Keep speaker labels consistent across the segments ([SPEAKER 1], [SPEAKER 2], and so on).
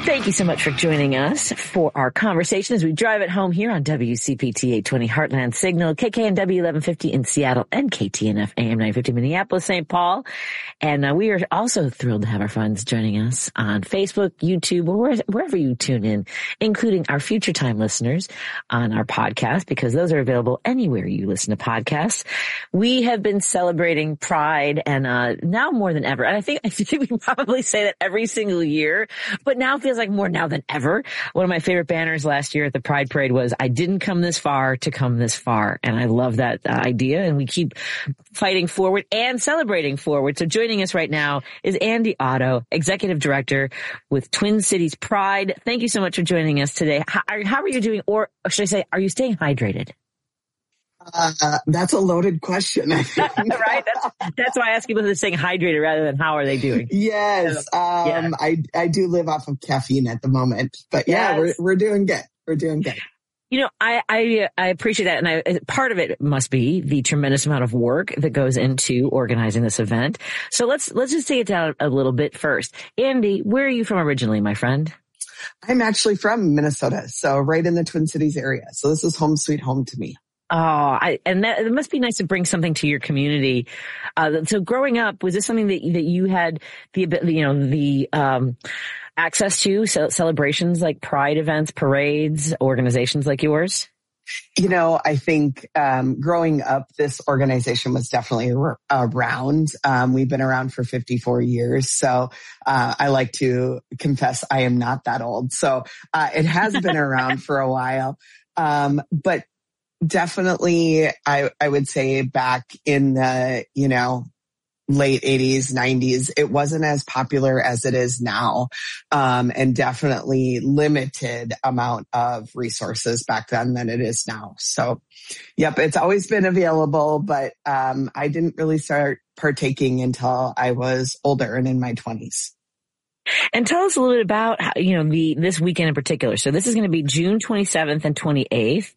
[SPEAKER 1] Thank you so much for joining us for our conversation as we drive it home here on WCPT 820 Heartland Signal, KKNW 1150 in Seattle, and KTNF AM 950 Minneapolis, St. Paul. And we are also thrilled to have our friends joining us on Facebook, YouTube, or wherever you tune in, including our future time listeners on our podcast, because those are available anywhere you listen to podcasts. We have been celebrating Pride, and now more than ever. And I think we probably say that every single year, but now feels like more now than ever. One of my favorite banners last year at the Pride Parade was, "I didn't come this far to come this far." And I love that idea. And we keep fighting forward and celebrating forward. So joining us right now is Andy Otto, Executive Director with Twin Cities Pride. Thank you so much for joining us today. How are you doing? Or should I say, are you staying hydrated?
[SPEAKER 2] That's a loaded question, I think.
[SPEAKER 1] Right? That's why I ask people to stay hydrated rather than how are they doing.
[SPEAKER 2] Yes. I do live off of caffeine at the moment, but yes. We're doing good. We're doing good.
[SPEAKER 1] You know, I appreciate that. And part of it must be the tremendous amount of work that goes into organizing this event. So let's just take it down a little bit first. Andy, where are you from originally, my friend?
[SPEAKER 2] I'm actually from Minnesota. So right in the Twin Cities area. So this is home sweet home to me.
[SPEAKER 1] Oh, it must be nice to bring something to your community. So growing up, was this something that you had the access to, celebrations like Pride events, parades, organizations like yours?
[SPEAKER 2] You know, I think growing up, this organization was definitely around. We've been around for 54 years. So I like to confess I am not that old. So it has been around for a while. But definitely, I would say back in the, late 80s, 90s, it wasn't as popular as it is now. And definitely limited amount of resources back then than it is now. So, yep, it's always been available, but I didn't really start partaking until I was older and in my 20s.
[SPEAKER 1] And tell us a little bit about, this weekend in particular. So this is going to be June 27th and 28th.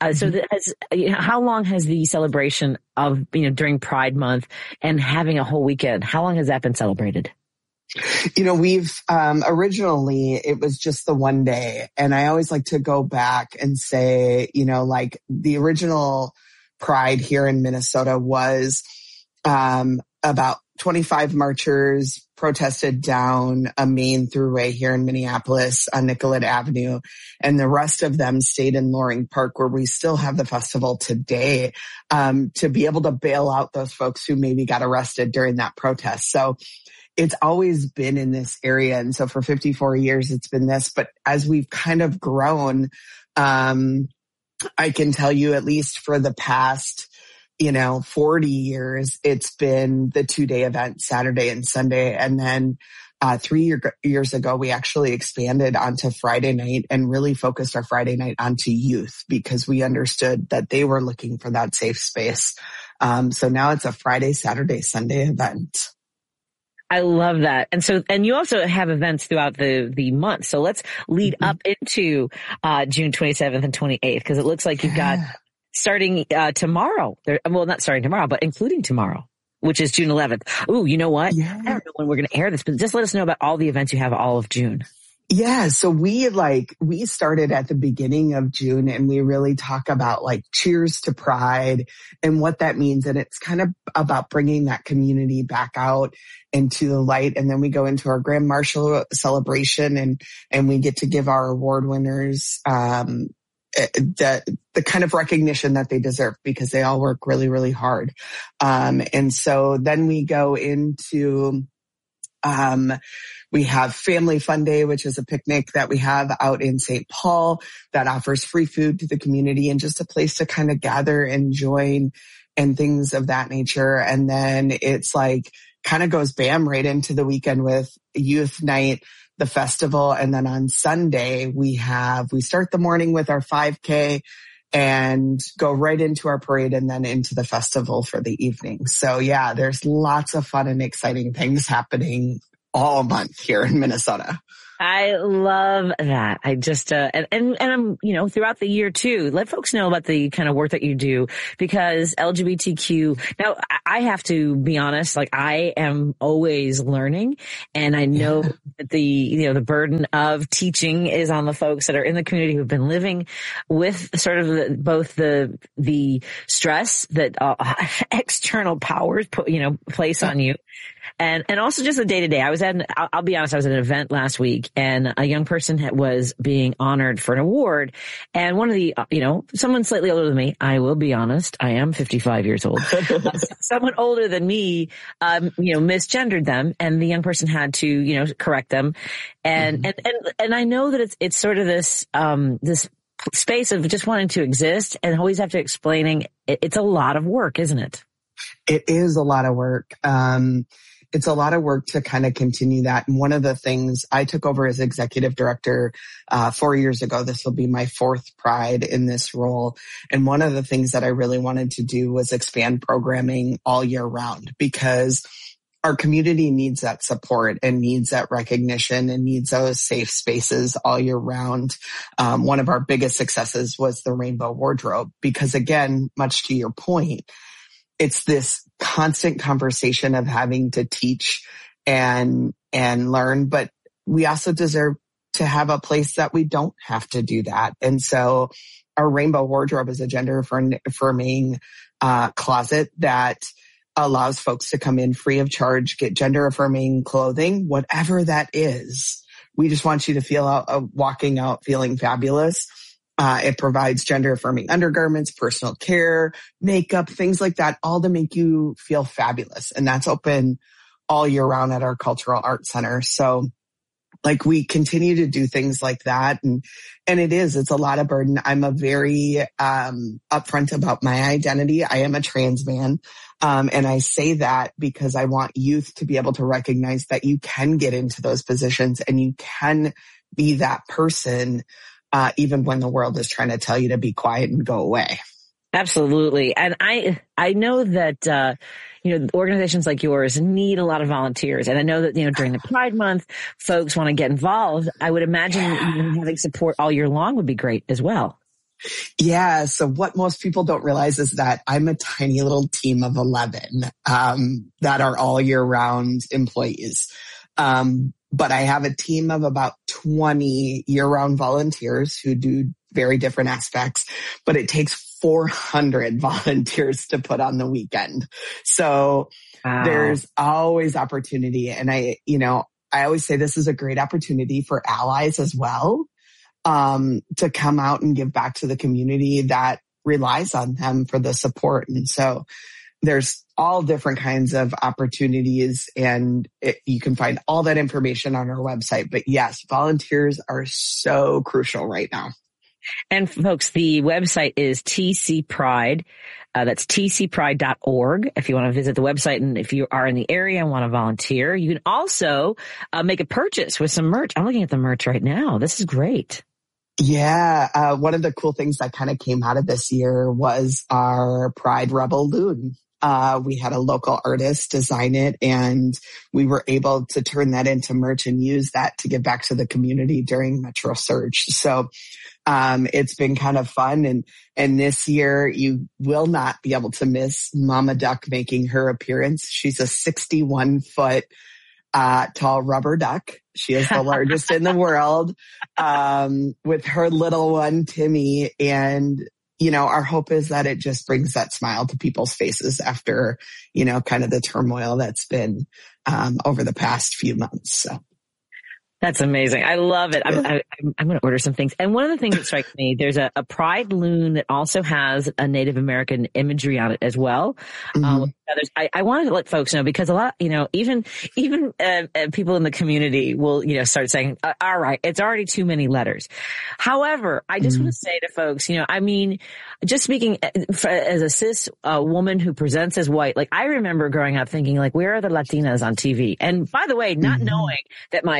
[SPEAKER 1] How long has the celebration of, during Pride Month and having a whole weekend, how long has that been celebrated?
[SPEAKER 2] We've, originally it was just the one day. And I always like to go back and say, like the original Pride here in Minnesota was, about 25 marchers protested down a main throughway here in Minneapolis on Nicollet Avenue. And the rest of them stayed in Loring Park, where we still have the festival today, to be able to bail out those folks who maybe got arrested during that protest. So it's always been in this area. And so for 54 years, it's been this. But as we've kind of grown, I can tell you at least for the past 40 years, it's been the 2-day event, Saturday and Sunday. And then 3 years ago, we actually expanded onto Friday night and really focused our Friday night onto youth because we understood that they were looking for that safe space. So now it's a Friday, Saturday, Sunday event.
[SPEAKER 1] I love that. And you also have events throughout the month. So let's lead up into June 27th and 28th, because it looks like you've got starting tomorrow. Well, not starting tomorrow, but including tomorrow, which is June 11th. Ooh, you know what? Yeah. I don't know when we're going to air this, but just let us know about all the events you have all of June.
[SPEAKER 2] Yeah. So we started at the beginning of June, and we really talk about cheers to Pride and what that means. And it's kind of about bringing that community back out into the light. And then we go into our Grand Marshal celebration, and we get to give our award winners, the kind of recognition that they deserve, because they all work really, really hard. And so then we go into, we have Family Fun Day, which is a picnic that we have out in St. Paul that offers free food to the community and just a place to kind of gather and join and things of that nature. And then it's kind of goes bam right into the weekend with youth night, the festival. And then on Sunday, we start the morning with our 5K and go right into our parade and then into the festival for the evening. So yeah, there's lots of fun and exciting things happening all month here in Minnesota.
[SPEAKER 1] I love that. I just, and I'm, throughout the year too, let folks know about the kind of work that you do, because LGBTQ, now I have to be honest, like I am always learning, and I know that the burden of teaching is on the folks that are in the community who've been living with sort of both the stress that external powers place on you. And also just the day to day. I'll be honest, I was at an event last week, and a young person was being honored for an award. And one of the, someone slightly older than me, I will be honest, I am 55 years old. Someone older than me, misgendered them, and the young person had to, correct them. And I know that it's sort of this space of just wanting to exist and always have to explaining. It's a lot of work, isn't it?
[SPEAKER 2] It is a lot of work. It's a lot of work to kind of continue that. And one of the things I took over as executive director 4 years ago, this will be my fourth Pride in this role. And one of the things that I really wanted to do was expand programming all year round, because our community needs that support and needs that recognition and needs those safe spaces all year round. One of our biggest successes was the Rainbow Wardrobe, because again, much to your point, it's this constant conversation of having to teach and learn, but we also deserve to have a place that we don't have to do that. And so our Rainbow Wardrobe is a gender affirming closet that allows folks to come in free of charge, get gender affirming clothing, whatever that is. We just want you to feel walking out feeling fabulous. It provides gender affirming undergarments, personal care, makeup, things like that, all to make you feel fabulous. And that's open all year round at our Cultural Arts Center. So like we continue to do things like that. And it's a lot of burden. I'm a very, upfront about my identity. I am a trans man. And I say that because I want youth to be able to recognize that you can get into those positions and you can be that person, even when the world is trying to tell you to be quiet and go away.
[SPEAKER 1] Absolutely. And I know that, organizations like yours need a lot of volunteers. And I know that, during the Pride Month, folks want to get involved. I would imagine having support all year long would be great as well.
[SPEAKER 2] Yeah. So what most people don't realize is that I'm a tiny little team of 11, that are all year round employees. But I have a team of about 20 year-round volunteers who do very different aspects, but it takes 400 volunteers to put on the weekend. So There's always opportunity. And I always say this is a great opportunity for allies as well, to come out and give back to the community that relies on them for the support. And so there's all different kinds of opportunities, and you can find all that information on our website. But yes, volunteers are so crucial right now.
[SPEAKER 1] And folks, the website is TC Pride. That's tcpride.org if you want to visit the website. And if you are in the area and want to volunteer, you can also make a purchase with some merch. I'm looking at the merch right now. This is great.
[SPEAKER 2] Yeah. One of the cool things that kind of came out of this year was our Pride Rebel Loon. We had a local artist design it, and we were able to turn that into merch and use that to give back to the community during Metro Surge. So, it's been kind of fun. And this year you will not be able to miss Mama Duck making her appearance. She's a 61-foot, tall rubber duck. She is the largest in the world, with her little one, Timmy. And our hope is that it just brings that smile to people's faces after, kind of the turmoil that's been, over the past few months. So.
[SPEAKER 1] That's amazing. I love it. I'm going to order some things. And one of the things that strikes me, there's a Pride loon that also has a Native American imagery on it as well. Mm-hmm. I wanted to let folks know, because a lot, even people in the community will, start saying, all right, it's already too many letters. However, I just want to say to folks, just speaking as a cis woman who presents as white, like I remember growing up thinking like, where are the Latinas on TV? And by the way, not knowing that my favorite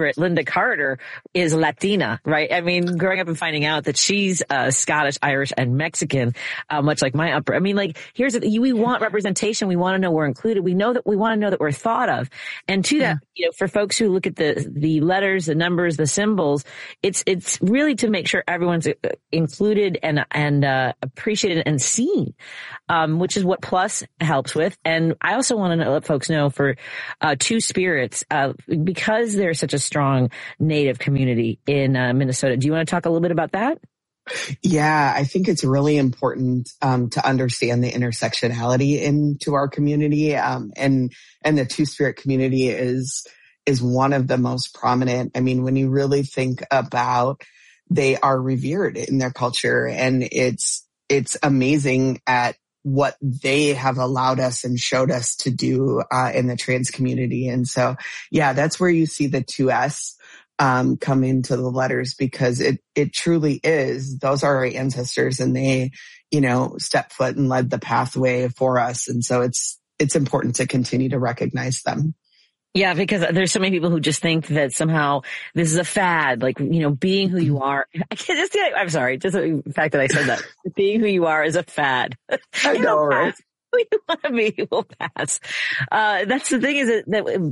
[SPEAKER 1] favorite, Linda Carter, is Latina, right? I mean, growing up and finding out that she's Scottish, Irish, and Mexican, much like my upbringing. I mean, like, we want representation. We want to know we're included. We want to know that we're thought of. And to that, for folks who look at the letters, the numbers, the symbols, it's really to make sure everyone's included and appreciated and seen, which is what Plus helps with. And I also want to let folks know for Two Spirits, because there's such a strong Native community in Minnesota. Do you want to talk a little bit about that?
[SPEAKER 2] Yeah, I think it's really important to understand the intersectionality into our community, and the Two Spirit community is one of the most prominent. I mean, when you really think about, they are revered in their culture, and it's amazing at what they have allowed us and showed us to do in the trans community. And so, yeah, that's where you see the 2S come into the letters, because it truly is. Those are our ancestors, and they, stepped foot and led the pathway for us. And so it's important to continue to recognize them.
[SPEAKER 1] Yeah, because there's so many people who just think that somehow this is a fad, like, being who you are. I'm sorry, just the fact that I said that. Being who you are is a fad.
[SPEAKER 2] I know, right?
[SPEAKER 1] Who you want to be will pass. That's the thing, is that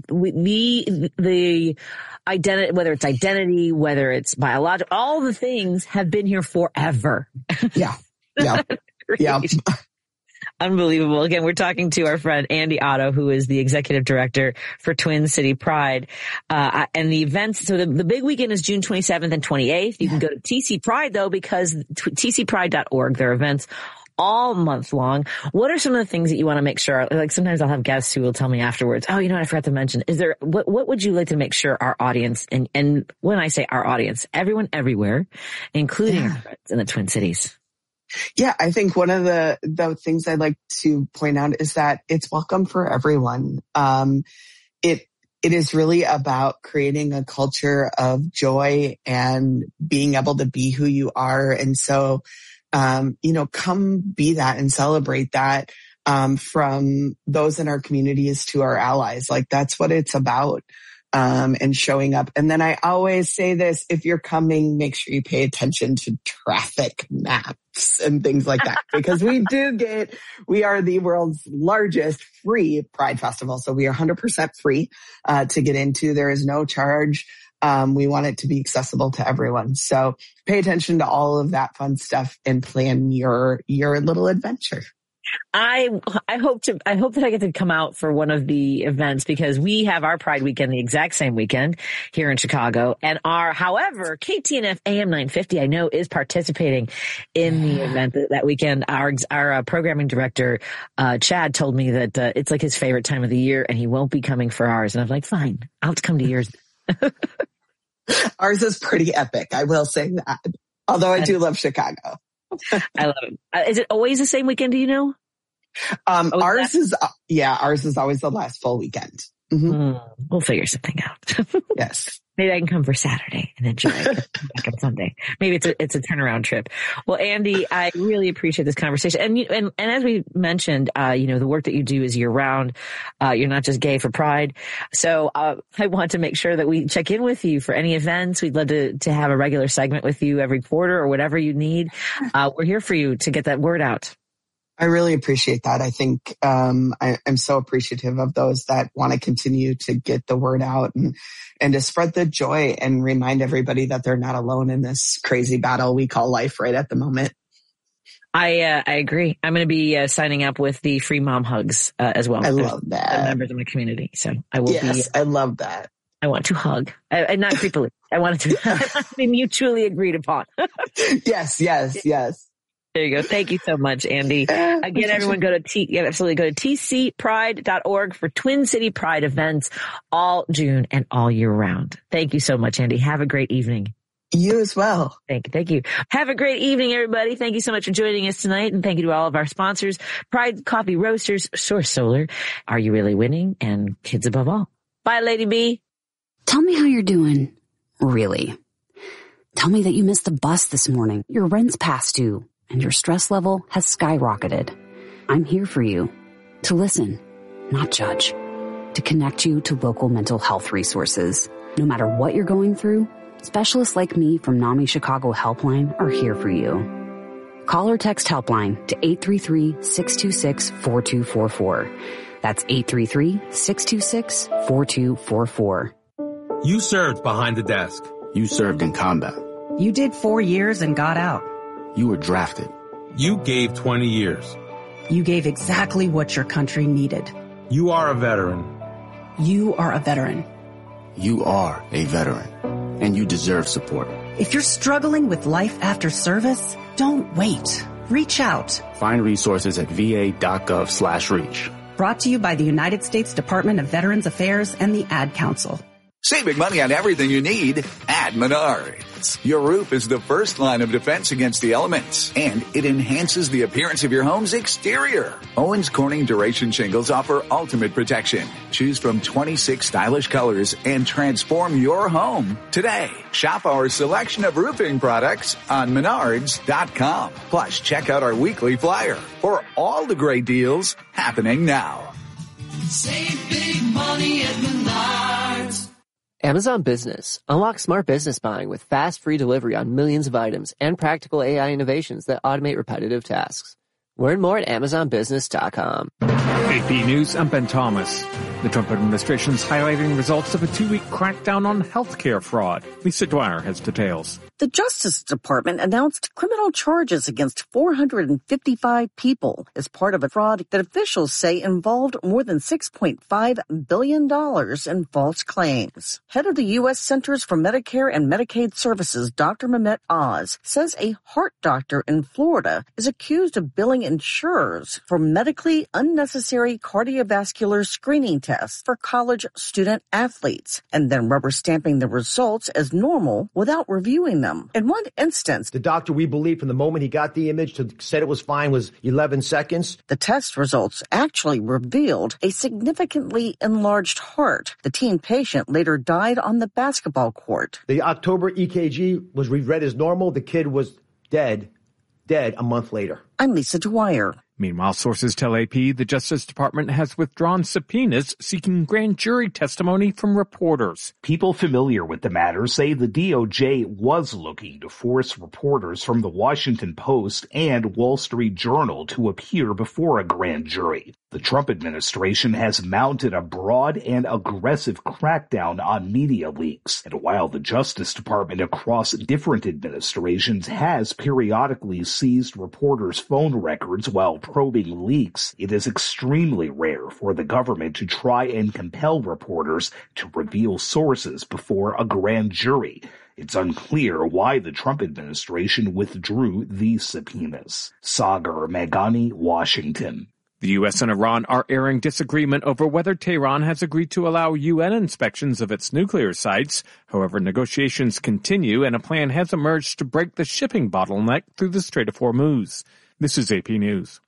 [SPEAKER 1] the identity, whether it's identity, whether it's biological, all the things have been here forever.
[SPEAKER 2] Yeah. Yeah. Yeah.
[SPEAKER 1] Unbelievable. Again, we're talking to our friend Andy Otto, who is the executive director for Twin City Pride. And the events, so the big weekend is June 27th and 28th. You can go to TC Pride, though, because tcpride.org, there are events all month long. What are some of the things that you want to make sure? Like, sometimes I'll have guests who will tell me afterwards, oh, I forgot to mention, what would you like to make sure our audience, and when I say our audience, everyone everywhere, including our friends in the Twin Cities?
[SPEAKER 2] Yeah, I think one of the things I'd like to point out is that it's welcome for everyone. It is really about creating a culture of joy and being able to be who you are. And so, come be that and celebrate that, from those in our communities to our allies. Like, that's what it's about. And showing up. And then I always say this, if you're coming, make sure you pay attention to traffic maps and things like that, because we are the world's largest free Pride Festival. So we are 100% free, to get into. There is no charge. We want it to be accessible to everyone. So pay attention to all of that fun stuff and plan your little adventure.
[SPEAKER 1] I hope that I get to come out for one of the events, because we have our Pride weekend the exact same weekend here in Chicago. And however, KTNF AM 950, I know, is participating in the event that weekend. Our programming director, Chad, told me that it's like his favorite time of the year, and he won't be coming for ours. And I'm like, fine, I'll have to come to yours.
[SPEAKER 2] Ours is pretty epic, I will say that. Although I do love Chicago.
[SPEAKER 1] I love it. Is it always the same weekend? Do you know?
[SPEAKER 2] Ours is always the last full weekend. Mm-hmm.
[SPEAKER 1] We'll figure something out.
[SPEAKER 2] Yes.
[SPEAKER 1] Maybe I can come for Saturday and enjoy it back on Sunday. Maybe it's a turnaround trip. Well, Andy, I really appreciate this conversation. And as we mentioned, the work that you do is year round. You're not just gay for Pride. So, I want to make sure that we check in with you for any events. We'd love to have a regular segment with you every quarter or whatever you need. We're here for you to get that word out.
[SPEAKER 2] I really appreciate that. I think I'm so appreciative of those that want to continue to get the word out and to spread the joy and remind everybody that they're not alone in this crazy battle we call life right at the moment.
[SPEAKER 1] I agree. I'm going to be signing up with the free mom hugs as well.
[SPEAKER 2] I love that.
[SPEAKER 1] Members of my community. So I will be.
[SPEAKER 2] Yes, I love that.
[SPEAKER 1] I want to hug. And not creepily. I want it to be mutually agreed upon.
[SPEAKER 2] Yes.
[SPEAKER 1] There you go. Thank you so much, Andy. Again, everyone go to tcpride.org for Twin City Pride events all June and all year round. Thank you so much, Andy. Have a great evening.
[SPEAKER 2] You as well.
[SPEAKER 1] Thank you. Have a great evening, everybody. Thank you so much for joining us tonight. And thank you to all of our sponsors, Pride Coffee Roasters, Source Solar, Are You Really Winning? And Kids Above All. Bye, Lady B.
[SPEAKER 3] Tell me how you're doing. Really. Tell me that you missed the bus this morning. Your rent's past due. And your stress level has skyrocketed. I'm here for you. To listen, not judge. To connect you to local mental health resources. No matter what you're going through, specialists like me from NAMI Chicago Helpline are here for you. Call or text Helpline to 833-626-4244. That's 833-626-4244.
[SPEAKER 4] You served behind the desk.
[SPEAKER 5] You served in combat.
[SPEAKER 6] You did 4 years and got out.
[SPEAKER 5] You were drafted.
[SPEAKER 4] You gave 20 years.
[SPEAKER 6] You gave exactly what your country needed.
[SPEAKER 4] You are a veteran.
[SPEAKER 6] You are a veteran.
[SPEAKER 5] You are a veteran, and you deserve support.
[SPEAKER 6] If you're struggling with life after service, don't wait. Reach out.
[SPEAKER 5] Find resources at va.gov/reach.
[SPEAKER 6] Brought to you by the United States Department of Veterans Affairs and the Ad Council.
[SPEAKER 7] Saving money on everything you need at Menards. Your roof is the first line of defense against the elements, and it enhances the appearance of your home's exterior. Owens Corning Duration Shingles offer ultimate protection. Choose from 26 stylish colors and transform your home today. Shop our selection of roofing products on Menards.com. Plus, check out our weekly flyer for all the great deals happening now.
[SPEAKER 8] Save big money at Menards.
[SPEAKER 9] Amazon Business. Unlock smart business buying with fast, free delivery on millions of items and practical AI innovations that automate repetitive tasks. Learn more at AmazonBusiness.com.
[SPEAKER 10] AP News, I'm Ben Thomas. The Trump administration is highlighting results of a 2-week crackdown on healthcare fraud. Lisa Dwyer has details.
[SPEAKER 11] The Justice Department announced criminal charges against 455 people as part of a fraud that officials say involved more than $6.5 billion in false claims. Head of the U.S. Centers for Medicare and Medicaid Services, Dr. Mehmet Oz, says a heart doctor in Florida is accused of billing insurers for medically unnecessary cardiovascular screening tests for college student athletes and then rubber stamping the results as normal without reviewing them. In one instance,
[SPEAKER 12] the doctor, we believe from the moment he got the image to said it was fine was 11 seconds.
[SPEAKER 11] The test results actually revealed a significantly enlarged heart. The teen patient later died on the basketball court.
[SPEAKER 12] The October EKG was read as normal. The kid was dead a month later.
[SPEAKER 11] I'm Lisa Dwyer.
[SPEAKER 10] Meanwhile, sources tell AP the Justice Department has withdrawn subpoenas seeking grand jury testimony from reporters.
[SPEAKER 13] People familiar with the matter say the DOJ was looking to force reporters from the Washington Post and Wall Street Journal to appear before a grand jury. The Trump administration has mounted a broad and aggressive crackdown on media leaks. And while the Justice Department across different administrations has periodically seized reporters' phone records while probing leaks, it is extremely rare for the government to try and compel reporters to reveal sources before a grand jury. It's unclear why the Trump administration withdrew these subpoenas. Sagar Meghani, Washington.
[SPEAKER 10] The U.S. and Iran are airing disagreement over whether Tehran has agreed to allow UN inspections of its nuclear sites. However, negotiations continue and a plan has emerged to break the shipping bottleneck through the Strait of Hormuz. This is AP News.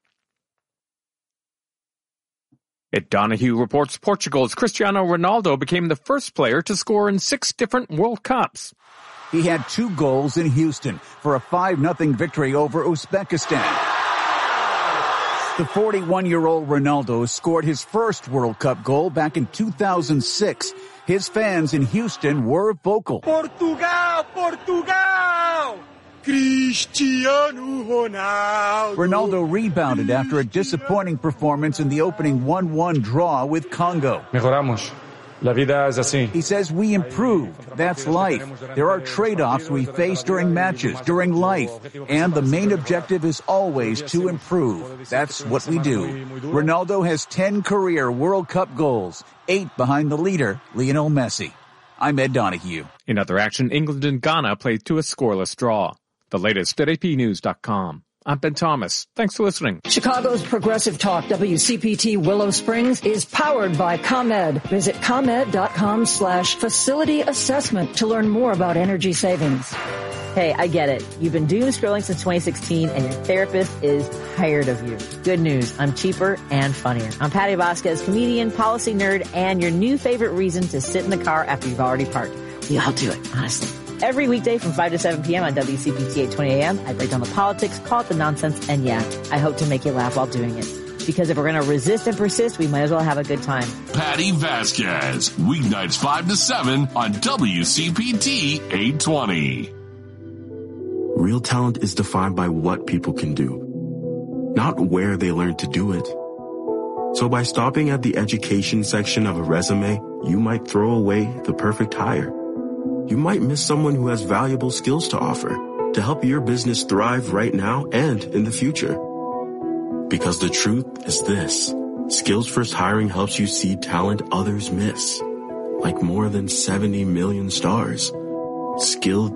[SPEAKER 10] Ed Donahue reports Portugal's Cristiano Ronaldo became the first player to score in 6 different World Cups.
[SPEAKER 14] He had 2 goals in Houston for a 5-0 victory over Uzbekistan. The 41-year-old Ronaldo scored his first World Cup goal back in 2006. His fans in Houston were vocal.
[SPEAKER 15] Portugal! Portugal! Cristiano Ronaldo.
[SPEAKER 14] Ronaldo rebounded after a disappointing performance in the opening 1-1 draw with Congo.
[SPEAKER 16] Mejoramos. La vida es así.
[SPEAKER 14] He says we improved. That's life. There are trade-offs we face during matches, during life. And the main objective is always to improve. That's what we do. Ronaldo has 10 career World Cup goals, 8 behind the leader, Lionel Messi. I'm Ed Donahue.
[SPEAKER 10] In other action, England and Ghana played to a scoreless draw. The latest at apnews.com. I'm Ben Thomas. Thanks for listening.
[SPEAKER 17] Chicago's Progressive Talk, WCPT Willow Springs, is powered by ComEd. Visit ComEd.com/facility assessment to learn more about energy savings.
[SPEAKER 1] Hey, I get it. You've been doom scrolling since 2016 and your therapist is tired of you. Good news. I'm cheaper and funnier. I'm Patty Vasquez, comedian, policy nerd, and your new favorite reason to sit in the car after you've already parked. We all do it, honestly. Every weekday from 5 to 7 p.m. on WCPT 820 a.m., I break down the politics, call it the nonsense, and yeah, I hope to make you laugh while doing it. because if we're going to resist and persist, we might as well have a good time.
[SPEAKER 18] Patty Vasquez, weeknights 5 to 7 on WCPT 820.
[SPEAKER 5] Real talent is defined by what people can do, not where they learn to do it. So by stopping at the education section of a resume, you might throw away the perfect hire. You might miss someone who has valuable skills to offer to help your business thrive right now and in the future. Because the truth is this: Skills First Hiring helps you see talent others miss, like more than 70 million stars. Skilled